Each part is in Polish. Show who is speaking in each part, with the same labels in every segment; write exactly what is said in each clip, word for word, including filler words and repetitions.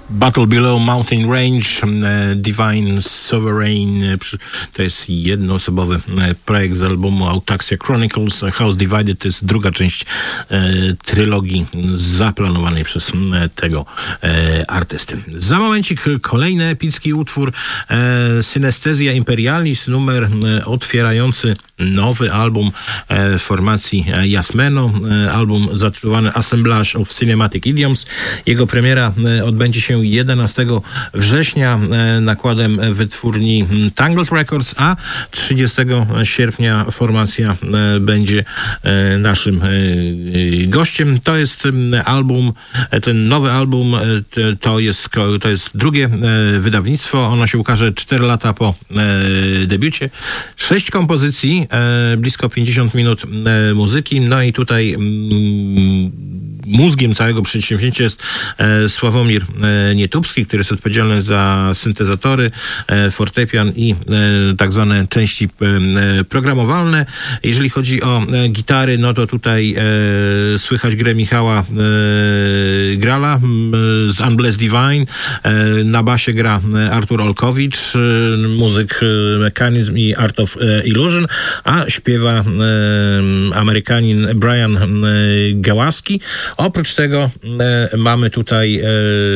Speaker 1: Battle Below Mountain Range, Divine Sovereign, to jest jednoosobowy projekt z albumu Autaxia Chronicles. House Divided to jest druga część e, trylogii zaplanowanej przez e, tego e, artysty. Za momencik kolejny epicki utwór, e, Synesthesia Imperialis, numer e, otwierający nowy album e, formacji Jasmeno, e, album zatytułowany Assemblage of Cinematic Idioms. Jego premiera e, odbędzie się jedenastego września e, nakładem wytwórni Tangled Records, a trzydziestego sierpnia formacja e, będzie e, naszym e, gościem. To jest e, album, e, ten nowy album, e, to, jest, to jest drugie e, wydawnictwo. Ono się ukaże cztery lata po e, debiucie. Sześć kompozycji, e, blisko pięćdziesiąt minut e, muzyki. No i tutaj mm, mózgiem całego przedsięwzięcia jest e, Sławomir e, Nietubski, który jest odpowiedzialny za syntezatory, e, fortepian i e, tak zwane części e, programowalne. Jeżeli chodzi o e, gitary, no to tutaj e, słychać grę Michała e, Grala e, z Unblessed Divine. E, na basie gra Artur Olkowicz, e, muzyk e, Mechanism i Art of e, Illusion, a śpiewa e, Amerykanin Brian e, Gałaski. Oprócz tego e, mamy tutaj e,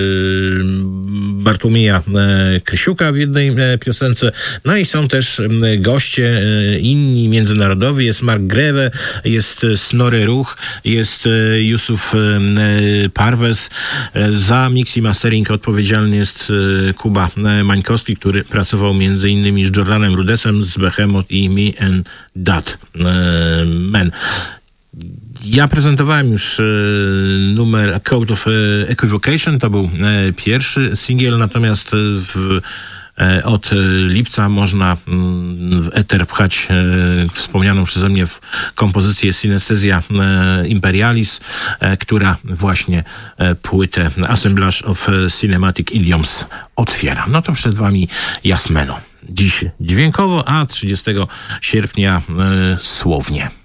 Speaker 1: Bartłomieja e, Krysiuka w jednej e, piosence. No i są też e, goście e, inni, międzynarodowi. Jest Mark Greve, jest Snorri Ruch, jest e, Yusuf e, Parvez. E, za mix i mastering odpowiedzialny jest e, Kuba e, Mańkowski, który pracował między innymi z Jordanem Rudessem, z Behemoth i Me and That e, Man. Ja prezentowałem już e, numer A Code of Equivocation, to był e, pierwszy singiel, natomiast w, e, od lipca można m, w eter pchać e, wspomnianą przeze mnie w kompozycję Synesthesia e, Imperialis, e, która właśnie e, płytę Assemblage of Cinematic Idioms otwiera. No to przed wami Jasmeno. Dziś dźwiękowo, a trzydziestego sierpnia e, słownie.